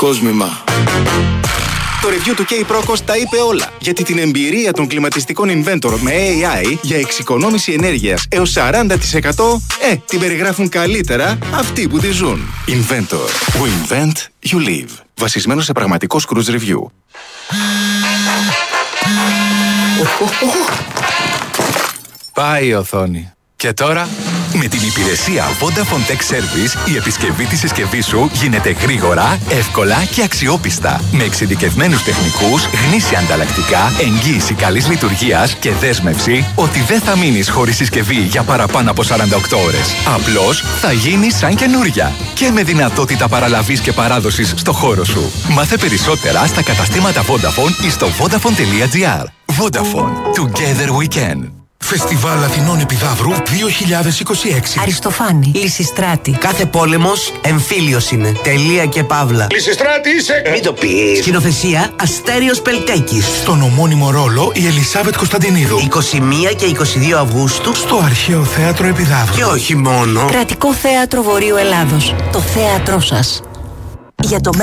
Κόσμημα. Το review του K-Procos τα είπε όλα. Γιατί την εμπειρία των κλιματιστικών Inventor με AI για εξοικονόμηση ενέργειας έως 40% την περιγράφουν καλύτερα αυτοί που τη ζουν. Inventor. We invent, you live. Βασισμένο σε πραγματικό cruise review. Πάει η οθόνη. Και τώρα... Με την υπηρεσία Vodafone Tech Service, η επισκευή της συσκευής σου γίνεται γρήγορα, εύκολα και αξιόπιστα. Με εξειδικευμένους τεχνικούς, γνήσια ανταλλακτικά, εγγύηση καλής λειτουργίας και δέσμευση ότι δεν θα μείνεις χωρίς συσκευή για παραπάνω από 48 ώρες. Απλώς θα γίνει σαν καινούρια. Και με δυνατότητα παραλαβής και παράδοσης στο χώρο σου. Μάθε περισσότερα στα καταστήματα Vodafone ή στο vodafone.gr. Vodafone. Together we can. Φεστιβάλ Αθηνών Επιδαύρου 2026. Αριστοφάνη, Λυσιστράτη. Κάθε πόλεμος εμφύλιος είναι. Τελεία και παύλα. Λυσιστράτη είσαι! Μην το πεις. Σκηνοθεσία Αστέριος Πελτέκης. Στον ομώνυμο ρόλο η Ελισάβετ Κωνσταντινίδου. 21 και 22 Αυγούστου στο Αρχαίο Θέατρο Επιδαύρου. Και όχι μόνο. Κρατικό Θέατρο Βορείου Ελλάδος. Το θέατρό σας. Για το